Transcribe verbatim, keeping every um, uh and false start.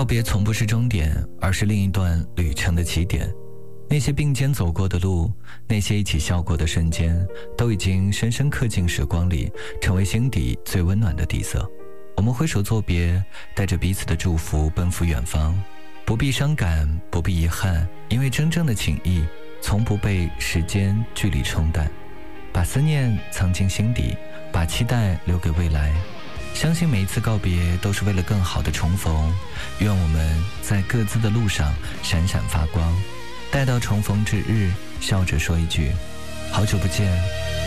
告别从不是终点，而是另一段旅程的起点。那些并肩走过的路，那些一起笑过的瞬间，都已经深深刻进时光里，成为心底最温暖的底色。我们挥手作别，带着彼此的祝福奔赴远方，不必伤感，不必遗憾，因为真正的情谊从不被时间距离冲淡。把思念藏进心底，把期待留给未来，相信每一次告别都是为了更好的重逢。愿我们在各自的路上闪闪发光，待到重逢之日，笑着说一句好久不见。